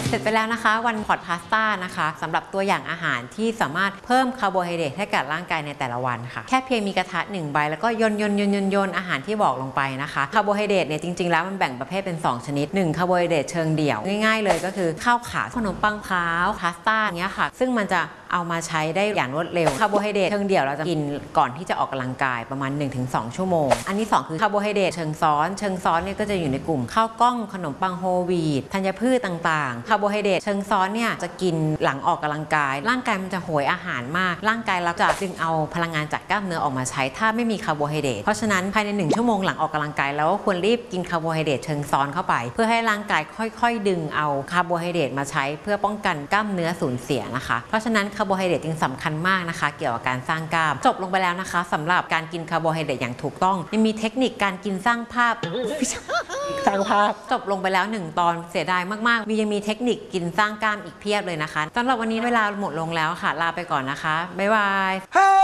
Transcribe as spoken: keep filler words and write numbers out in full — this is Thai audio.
เสร็จไปแล้วนะคะวันพอตพาสต้านะคะสำหรับตัวอย่างอาหารที่สามารถเพิ่มคาร์โบไฮเดรตให้กับร่างกายในแต่ละวันค่ะแค่เพียงมีกระทะหนึ่งใบแล้วก็โยนโยนโยนโยนโยนอาหารที่บอกลงไปนะคะคาร์โบไฮเดรตเนี่ยจริงๆแล้วมันแบ่งประเภทเป็นสองชนิดหนึ่งคาร์โบไฮเดรตเชิงเดี่ยวง่ายๆเลยก็คือข้าวขาขนมปังขาวพาสต้าอย่างเงี้ยค่ะซึ่งมันจะเอามาใช้ได้อย่างรวดเร็วคาร์โบไฮเดรตเชิงเดี่ยวเราจะกินก่อนที่จะออกกำลังกายประมาณ หนึ่งถึงสอง ชั่วโมงอันที่สองคือคาร์โบไฮเดรตเชิงซ้อนเชิงซ้อนเนี่ยก็จะอยู่ในกลุ่มข้าวกล้องขนมปังโฮลวีตธัญพืชต่างๆคาร์โบไฮเดรตเชิงซ้อนเนี่ยจะกินหลังออกกำลังกายร่างกายมันจะโหยอาหารมากร่างกายเราจะดึงเอาพลังงานจากกล้ามเนื้อออกมาใช้ถ้าไม่มีคาร์โบไฮเดรตเพราะฉะนั้นภายในหนึ่งชั่วโมงหลังออกกำลังกายแล้วควรรีบกินคาร์โบไฮเดรตเชิงซ้อนเข้าไปเพื่อให้ร่างกายค่อยๆดึงเอาคาร์โบไฮเดรตมาใช้เพื่อป้องกันกล้ามเนื้อสูญเสียนะคะเพราะฉะนั้นคาร์โบไฮเดรตจึงสำคัญมากนะคะเกี่ยวกับการสร้างกล้ามจบลงไปแล้วนะคะสำหรับการกินคาร์โบไฮเดรตอย่างถูกต้องยังมีเทคนิคการกินสร้างภาพสร้างภาพจบลงไปแล้วหนึ่งตอนเสียดายมากๆมียังมีเทคนิคกินสร้างกล้ามอีกเพียบเลยนะคะสำหรับวันนี้เวลาหมดลงแล้วค่ะลาไปก่อนนะคะบ๊ายบาย